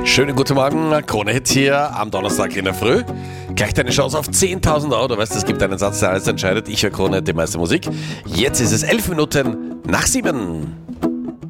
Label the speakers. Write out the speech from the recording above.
Speaker 1: Schönen guten Morgen, Krone-Hit hier am Donnerstag in der Früh. Gleich deine Chance auf 10.000 Euro. Du weißt, es gibt einen Satz, der alles entscheidet. Ich höre Krone, die meiste Musik. Jetzt ist es 11 Minuten nach 7.